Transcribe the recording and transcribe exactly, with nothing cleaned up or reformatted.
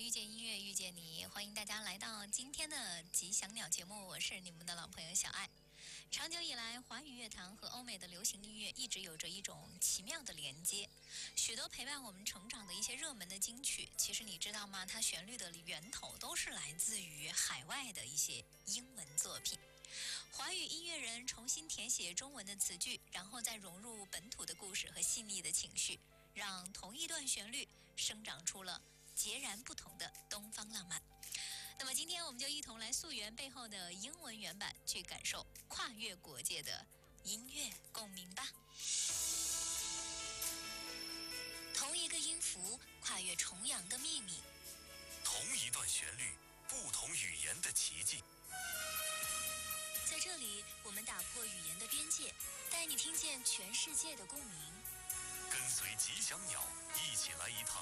遇见音乐，遇见你，欢迎大家来到今天的吉祥鸟节目，我是你们的老朋友小爱。长久以来，华语乐坛和欧美的流行音乐一直有着一种奇妙的连接。许多陪伴我们成长的一些热门的金曲，其实你知道吗？它旋律的源头都是来自于海外的一些英文作品。华语音乐人重新填写中文的词句，然后再融入本土的故事和细腻的情绪，让同一段旋律生长出了截然不同的东方浪漫。那么今天我们就一同来溯源背后的英文原版，去感受跨越国界的音乐共鸣吧。同一个音符，跨越重洋的秘密； 同一段旋律，不同语言的奇迹。 在这里，我们打破语言的边界，带你听见全世界的共鸣。 跟随吉祥鸟一起来一趟